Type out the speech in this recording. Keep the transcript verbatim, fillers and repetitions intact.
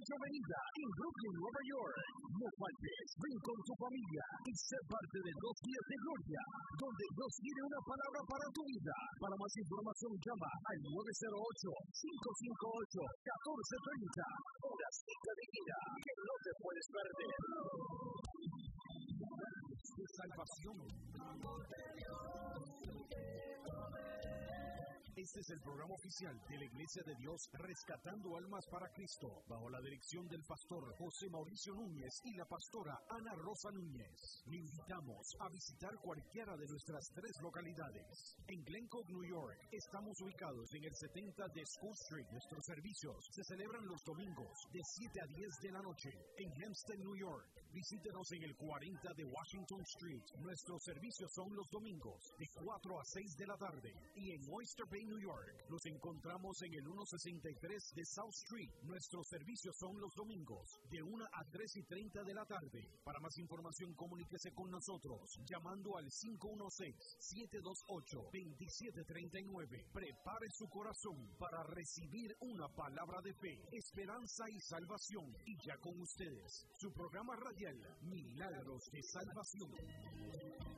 Avenida, en Brooklyn, Nueva York. No faltes, ven con tu familia y sé parte de Dos Días de Gloria, donde Dios tiene una palabra para tu vida. Para más información, llama al nueve cero ocho, cinco cinco ocho, uno cuatro tres cero. Una cita divina que no te puedes perder. De salvación. Este es el programa oficial de la Iglesia de Dios Rescatando Almas para Cristo, bajo la dirección del pastor José Mauricio Núñez y la pastora Ana Rosa Núñez. Le invitamos a visitar cualquiera de nuestras tres localidades. En Glen Coke, New York, estamos ubicados en el setenta de School Street. Nuestros servicios se celebran los domingos de siete a diez de la noche. En Hempstead, New York, visítenos en el cuarenta de Washington Street. Nuestros servicios son los domingos de cuatro a seis de la tarde. Y en Oyster Bay, New York, nos encontramos en el ciento sesenta y tres de South Street. Nuestros servicios son los domingos de una a tres y treinta de la tarde. Para más información, comuníquese con nosotros llamando al cinco uno seis, siete dos ocho, dos siete tres nueve. Prepare su corazón para recibir una palabra de fe, esperanza y salvación. Y ya con ustedes, su programa radial, Milagros de Salvación.